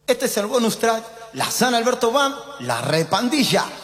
Este es el bonus track, la San Alberto Band, la repandilla.